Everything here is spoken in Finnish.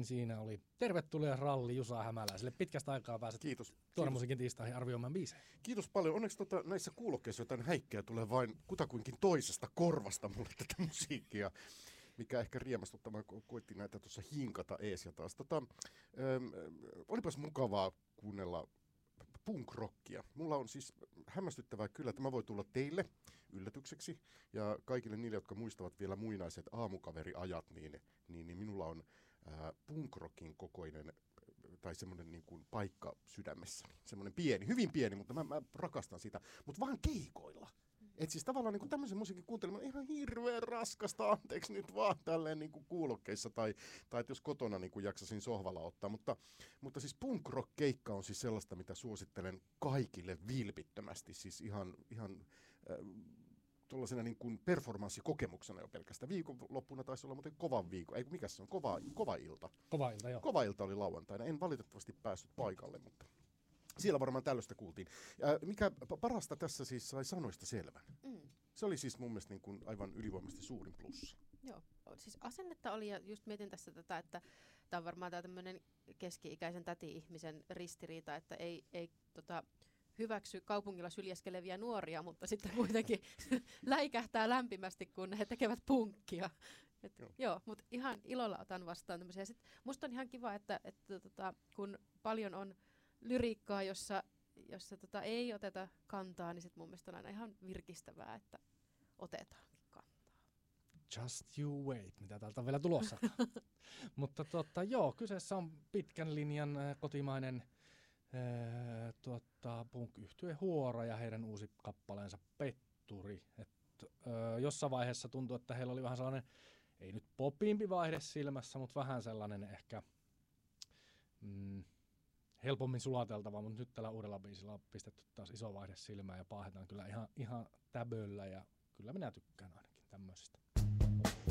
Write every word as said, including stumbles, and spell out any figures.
niin siinä oli tervetuloa ralli Jusa Hämäläiselle. Pitkästä aikaa pääset Kiitos. Tuoren musiikin tiistaihin arvioimaan biisejä. Kiitos paljon. Onneksi tota, näissä kuulokkeissa jotain häikkejä tulee vain kutakuinkin toisesta korvasta mulle tätä musiikkia, mikä ehkä riemastuttamaan, kun koitti näitä tuossa hinkata ees ja taas. Tota, ähm, olipas mukavaa kuunnella punk-rockia. Mulla on siis hämmästyttävää kyllä, tämä voi tulla teille yllätykseksi ja kaikille niille, jotka muistavat vielä muinaiset aamukaveriajat, niin, niin, niin minulla on ää, punk-rockin kokoinen tai semmoinen niin kuin paikka sydämessäni. Semmoinen pieni, hyvin pieni, mutta mä, mä rakastan sitä, mutta vaan keikoilla. Et siis tavallaan niin tämmöisen musiikin kuunteleminen on ihan hirveän raskasta, anteeksi nyt vaan tälleen niin kuin kuulokkeissa tai, tai että jos kotona niin kuin jaksasin sohvalla ottaa. Mutta, mutta siis punk-rock-keikka on siis sellaista, mitä suosittelen kaikille vilpittömästi, siis ihan, ihan äh, tuollaisena niin kuin performanssikokemuksena jo pelkästään. Viikonloppuna taisi olla muuten kova viikko, ei mikä se on, kova, kova ilta. Kova ilta, joo. Kova ilta oli lauantaina, en valitettavasti päässyt paikalle, mutta siellä varmaan tällaista kuultiin. Ja mikä parasta tässä siis sai sanoista selvän. Mm. Se oli siis mun mielestä niin kuin aivan ylivoimaisesti suurin plussa. Joo, siis asennetta oli ja just mietin tässä tätä, että tämä on varmaan tämä tämmöinen keski-ikäisen täti-ihmisen ristiriita, että ei, ei tota, hyväksy kaupungilla syljeskeleviä nuoria, mutta sitten kuitenkin läikähtää lämpimästi, kun he tekevät punkkia. Et, joo, joo mutta ihan ilolla otan vastaan tämmöisiä. Sitten musta on ihan kiva, että, että tota, kun paljon on lyriikkaa, jossa, jossa tota, ei oteta kantaa, niin sit mun mielestä on aina ihan virkistävää, että otetaankin kantaa. Just you wait, mitä täältä on vielä tulossa. Mutta tota, joo, kyseessä on pitkän linjan äh, kotimainen äh, tota, punk-yhtye Huora ja heidän uusi kappaleensa Petturi. Et, äh, jossain vaiheessa tuntui, että heillä oli vähän sellainen, ei nyt popimpi vaihde silmässä, mutta vähän sellainen ehkä Mm, helpommin sulateltava, mutta nyt tällä uudella biisillä on pistetty taas iso vaihde silmään ja paahetaan kyllä ihan, ihan täböllä ja kyllä minä tykkään ainakin tämmöisistä.